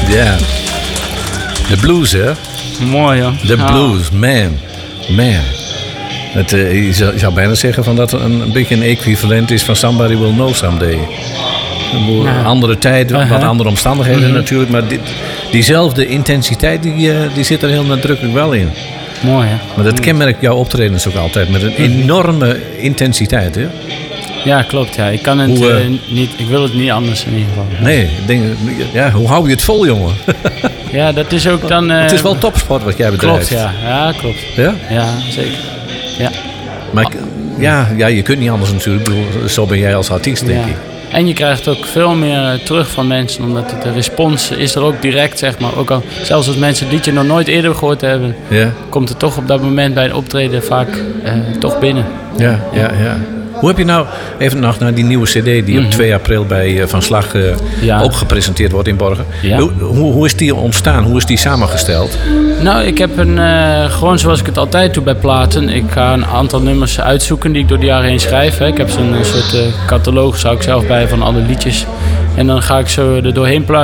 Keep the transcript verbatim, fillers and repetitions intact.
Ja. De blues, hè? Mooi, hoor. De Ja. blues, man. Man. Het, uh, je, zou, je zou bijna zeggen van dat het een, een beetje een equivalent is van Somebody Will Know Someday. Een Ja. andere tijd, wat Uh-huh. andere omstandigheden Mhm. natuurlijk. Maar dit, diezelfde intensiteit die, uh, die zit er heel nadrukkelijk wel in. Mooi, hè? Maar dat kenmerkt jouw optredens ook altijd. Met een enorme intensiteit, hè? Ja, klopt. Ja. Ik kan het Hoe, uh, eh, niet... Ik wil het niet anders in ieder geval. Nee, ik denk, ja, hoe hou je het vol, jongen? Ja, dat is ook dan... eh, Het is wel topsport wat jij bedrijft. Klopt, ja. Ja, klopt. Ja? Ja, zeker. Ja. Maar ik- ja, ja, je kunt niet anders natuurlijk. Ik bedoel, zo ben jij als artiest, denk Ja. ik. En je krijgt ook veel meer eh, terug van mensen, omdat het, de respons is er ook direct, zeg maar. Ook al, zelfs als mensen het liedje nog nooit eerder gehoord hebben, Ja, komt het toch op dat moment bij een optreden vaak eh, toch binnen. ja, ja, ja. Hoe heb je nou, even nog naar die nieuwe cd die Mhm. op twee april bij eh, Van Slag eh, Ja. ook gepresenteerd wordt in Borgen. Ja. Hoe, hoe, hoe is die ontstaan? Hoe is die samengesteld? Nou, ik heb een, eh, gewoon zoals ik het altijd doe bij platen. Ik ga een aantal nummers uitzoeken die ik door de jaren heen schrijf. Hè. Ik heb zo'n een soort eh, catalogus, zou ik zelf bij, van alle liedjes. En dan ga ik zo er doorheen pluizen.